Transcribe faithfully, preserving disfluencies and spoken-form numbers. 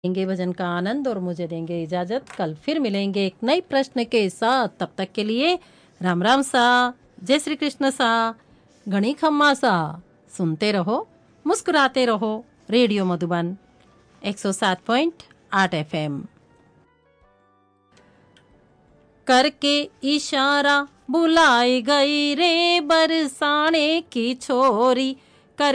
लेंगे भजन का आनंद और मुझे देंगे इजाजत। कल फिर मिलेंगे एक नए प्रश्न के साथ। तब तक के लिए राम राम सा, जय श्री कृष्ण सा, घणी खम्मा सा। सुनते रहो, मुस्कुराते रहो। रेडियो मधुबन एक सौ सात पॉइंट आठ एफ एम। करके इशारा बुलाई गई रे बरसाने की छोरी।